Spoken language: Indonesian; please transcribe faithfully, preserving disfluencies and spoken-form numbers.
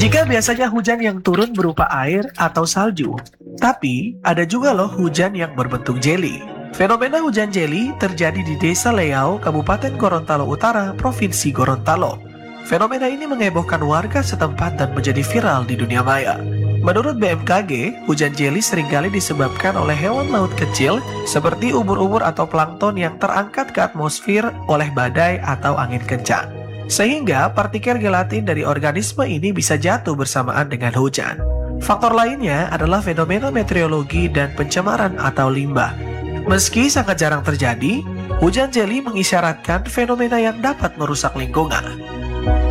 Jika biasanya hujan yang turun berupa air atau salju, tapi ada juga loh hujan yang berbentuk jeli. Fenomena hujan jeli terjadi di Desa Leau, Kabupaten Gorontalo Utara, Provinsi Gorontalo. Fenomena ini mengebohkan warga setempat dan menjadi viral di dunia maya. Menurut B M K G, hujan jeli seringkali disebabkan oleh hewan laut kecil seperti ubur-ubur atau plankton yang terangkat ke atmosfer oleh badai atau angin kencang. Sehingga partikel gelatin dari organisme ini bisa jatuh bersamaan dengan hujan. Faktor lainnya adalah fenomena meteorologi dan pencemaran atau limbah. Meski sangat jarang terjadi, hujan jeli mengisyaratkan fenomena yang dapat merusak lingkungan.